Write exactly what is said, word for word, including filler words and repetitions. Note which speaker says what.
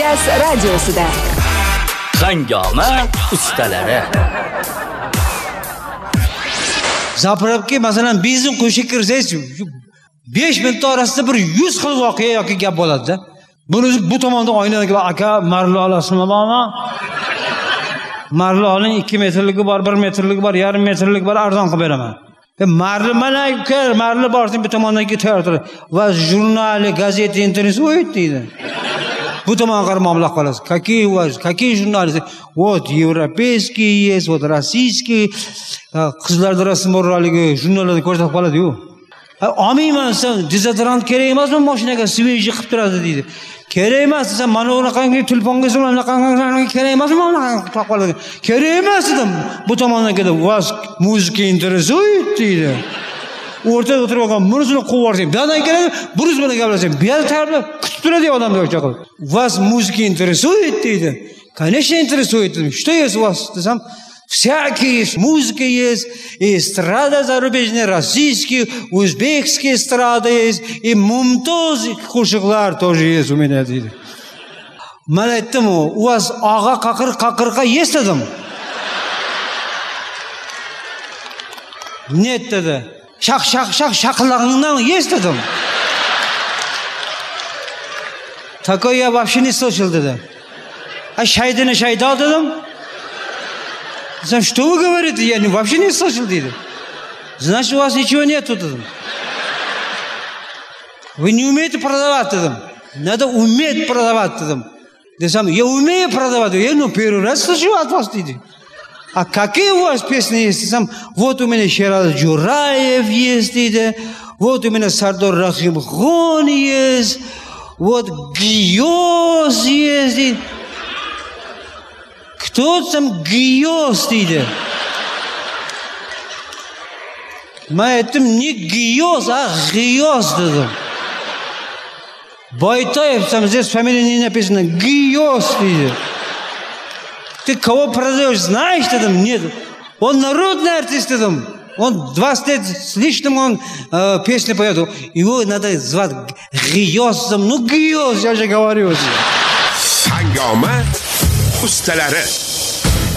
Speaker 1: Markaz radiosida
Speaker 2: Hangoma ustalari.
Speaker 3: Zapravka masalan benzin qo'shib kirsangiz besh minut orasida bir yuz xil voqea yoki gap bo'ladi-da. Buni bu tomonda oynaga aka marli olasizmi bama? Marli oling ikki metrligi bor, bir metrligi bor, yarim metrlik bor, arzon qilib beraman. Marli mana uka, marli borsang bu tomondan ketaveradi. Va jurnali, gazeta, internet o'yitdi. Bu tomonga qarab mablag' qolasiz. Какие у вас, какие журналы? Вот европейские есть, вот российские. Qizlarda rasm borligi jurnallarda ko'rsatib qoladi-yu. Olmayman sen, dezodorant kerak emasmi mashinaga sveji qilib turadi deydi. Kerak emas sen mana unaqangi telefonga so'rab unaqangi kerak emasmi unaqangi qilib qoladi. Kerak emas dedim. Bu tomondan kelib, "Вас muzika interesует" deydi. O'rtada o'tirib olgan, bunisini quvib yuborsang, bu yerdan keladi, bunisi bilan gaplashsang, bu yerda tayyorlab kutib turadi odamlar o'sha qilib. "Вас muzika interesует" deydi. Конечно, интересует. Что есть у вас? Desam, всякие есть, музыка есть, и эстрада зарубежная, российские, узбекские эстрады есть, и мумтоз qo'shiqlar тоже есть у меня deydi. Men aytdim, "У вас og'a qaqir-qaqirqa есть" dedim. Net dedi. Shaq shaq shaq shaqlag'ingdan есть dedim. Такое я вообще не слышал dedi. А шайданы шайдал dedim. Что вы говорите? Я вообще не слышал dedi. Значит, у вас ничего нету dedim. Вы не умеете продавать dedim. Надо уметь продавать dedim. Desam, я умею продавать. Я ну первый раз слышу от вас dedi. А какие у вас песни есть? Сам, вот у меня Шераз Джураев есть, дейді. Вот у меня Сардор Рахимхон есть, вот Гиоз есть, дейді. Кто там Гиоз, дейді? Мен айттым, не Гиоз, а Гиоз, дедім. Байтаев, там здесь фамилия не написано, Гиоз, дейді. Ты кого продаешь, знаешь, dedim? Нет. Он народный артист, dedim. Он двадцать лет с лишним он э, песни поет. Его надо звать Гиозом. Ну, Гиоз, я же говорю.
Speaker 4: Hangoma ustalari.